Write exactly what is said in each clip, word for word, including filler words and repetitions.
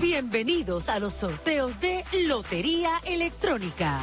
Bienvenidos a los sorteos de Lotería Electrónica.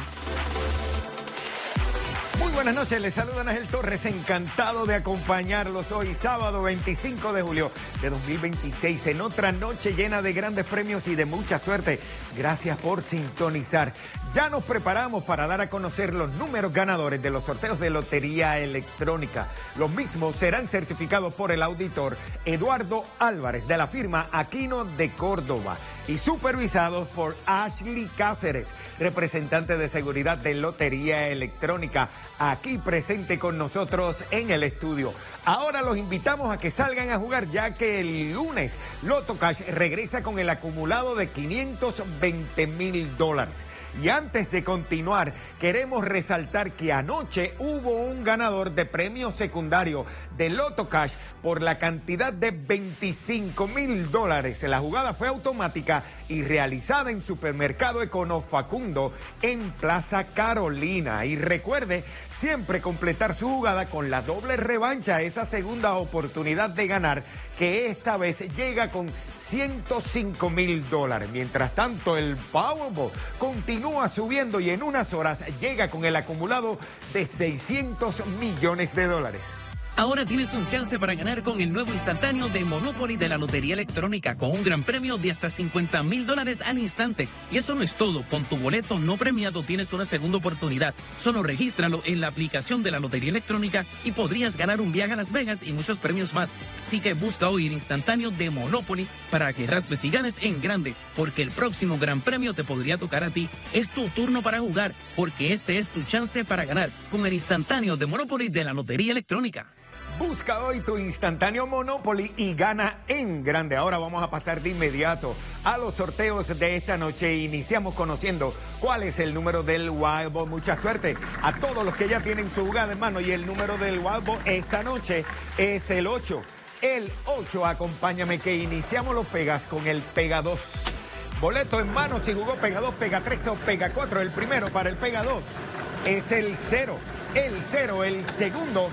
Muy buenas noches, les saluda Ángel Torres, encantado de acompañarlos hoy sábado veinticinco de julio de dos mil veintiséis en otra noche llena de grandes premios y de mucha suerte. Gracias por sintonizar. Ya nos preparamos para dar a conocer los números ganadores de los sorteos de Lotería Electrónica. Los mismos serán certificados por el auditor Eduardo Álvarez de la firma Aquino de Córdoba y supervisados por Ashley Cáceres, representante de seguridad de Lotería Electrónica, aquí presente con nosotros en el estudio. Ahora los invitamos a que salgan a jugar, ya que el lunes Loto Cash regresa con el acumulado de quinientos veinte mil dólares. Y antes de continuar, queremos resaltar que anoche hubo un ganador de premio secundario de Loto Cash por la cantidad de veinticinco mil dólares. La jugada fue automática y realizada en Supermercado Econo Facundo en Plaza Carolina. Y recuerde siempre completar su jugada con la doble revancha, esa segunda oportunidad de ganar, que esta vez llega con ciento cinco mil dólares. Mientras tanto, el Powerball continúa subiendo y en unas horas llega con el acumulado de seiscientos millones de dólares. Ahora tienes un chance para ganar con el nuevo instantáneo de Monopoly de la Lotería Electrónica, con un gran premio de hasta cincuenta mil dólares al instante. Y eso no es todo. Con tu boleto no premiado tienes una segunda oportunidad. Solo regístralo en la aplicación de la Lotería Electrónica y podrías ganar un viaje a Las Vegas y muchos premios más. Así que busca hoy el instantáneo de Monopoly para que raspes y ganes en grande, porque el próximo gran premio te podría tocar a ti. Es tu turno para jugar, porque este es tu chance para ganar con el instantáneo de Monopoly de la Lotería Electrónica. Busca hoy tu instantáneo Monopoly y gana en grande. Ahora vamos a pasar de inmediato a los sorteos de esta noche. Iniciamos conociendo cuál es el número del Wild Ball. Mucha suerte a todos los que ya tienen su jugada en mano. Y el número del Wild Ball esta noche es el ocho. El ocho, acompáñame que iniciamos los pegas con el Pega dos. Boleto en mano si jugó Pega dos, Pega tres o Pega cuatro. El primero para el Pega dos es el cero. El cero, el segundo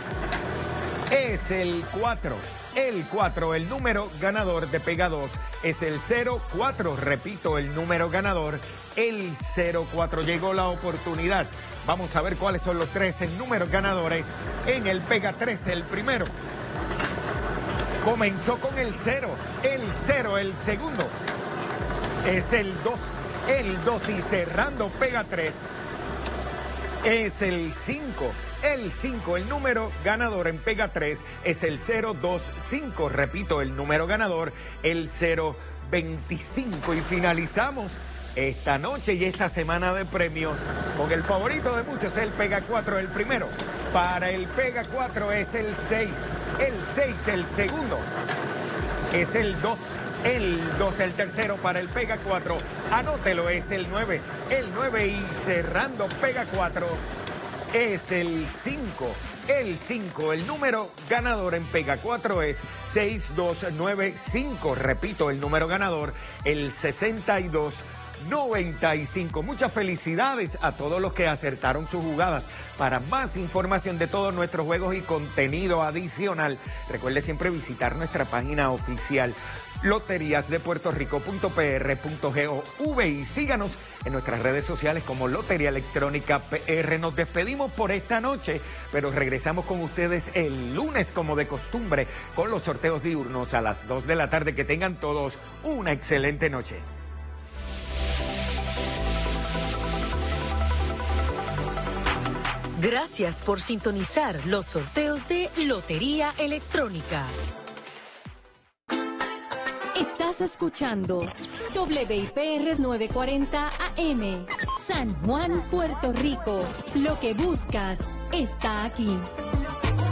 es el cuatro. El cuatro, el número ganador de Pega dos es el cero cuatro. Repito, el número ganador, el cero cuatro. Llegó la oportunidad. Vamos a ver cuáles son los tres números ganadores en el Pega tres. El primero comenzó con el cero. El cero, el segundo es el dos. El dos y cerrando Pega tres es el cinco. El cinco, el número ganador en Pega tres es el cero dos cinco. Repito, el número ganador, el cero veinticinco. Y finalizamos esta noche y esta semana de premios con el favorito de muchos, el Pega cuatro. El primero para el Pega cuatro es el seis. El seis, el segundo es el dos. El dos, el tercero para el Pega cuatro. Anótelo, es el nueve. El nueve y cerrando Pega cuatro es el cinco. El cinco, el número ganador en Pega cuatro es seis dos nueve cinco. Repito, el número ganador, el sesenta y dos noventa y cinco. Muchas felicidades a todos los que acertaron sus jugadas. Para más información de todos nuestros juegos y contenido adicional, recuerde siempre visitar nuestra página oficial loterías de puerto rico punto p r punto gov y síganos en nuestras redes sociales como Lotería Electrónica P R. Nos despedimos por esta noche, pero regresamos con ustedes el lunes como de costumbre con los sorteos diurnos a las dos de la tarde. Que tengan todos una excelente noche. Gracias por sintonizar los sorteos de Lotería Electrónica. Estás escuchando W I P R novecientos cuarenta A M, San Juan, Puerto Rico. Lo que buscas está aquí.